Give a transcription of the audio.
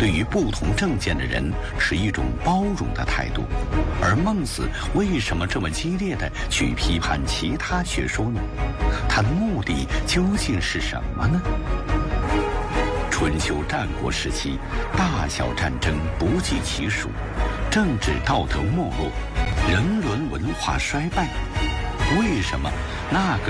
对于不同政见的人持一种包容的态度。而孟子为什么这么激烈地去批判其他学说呢？他的目的究竟是什么呢？春秋战国时期，大小战争不计其数，政治道德没落，人伦文化衰败。为什么那个